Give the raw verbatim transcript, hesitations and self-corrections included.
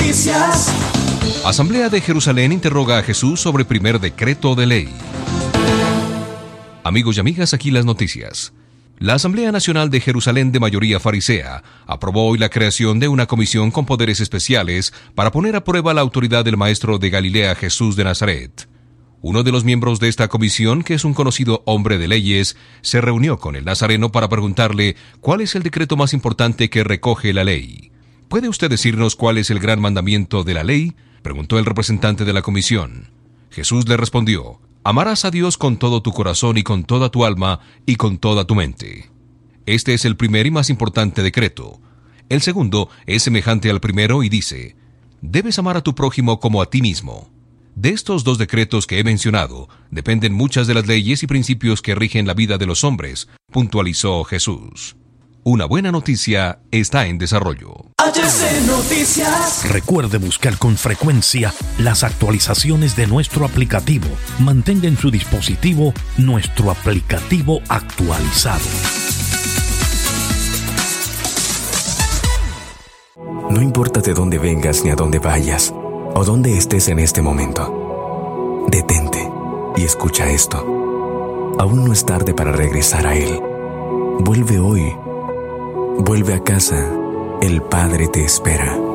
Noticias. Asamblea de Jerusalén interroga a Jesús sobre primer decreto de ley. Amigos y amigas, aquí las noticias. La Asamblea Nacional de Jerusalén, de mayoría farisea, aprobó hoy la creación de una comisión con poderes especiales para poner a prueba la autoridad del maestro de Galilea, Jesús de Nazaret. Uno de los miembros de esta comisión, que es un conocido hombre de leyes, se reunió con el nazareno para preguntarle cuál es el decreto más importante que recoge la ley. ¿Puede usted decirnos cuál es el gran mandamiento de la ley?, preguntó el representante de la comisión. Jesús le respondió: amarás a Dios con todo tu corazón y con toda tu alma y con toda tu mente. Este es el primer y más importante decreto. El segundo es semejante al primero y dice: debes amar a tu prójimo como a ti mismo. De estos dos decretos que he mencionado dependen muchas de las leyes y principios que rigen la vida de los hombres, puntualizó Jesús. Una buena noticia está en desarrollo. H C Noticias. Recuerde buscar con frecuencia las actualizaciones de nuestro aplicativo. Mantenga en su dispositivo nuestro aplicativo actualizado. No importa de dónde vengas ni a dónde vayas, o dónde estés en este momento, detente y escucha esto. Aún no es tarde para regresar a Él. Vuelve hoy. Vuelve a casa. El Padre te espera.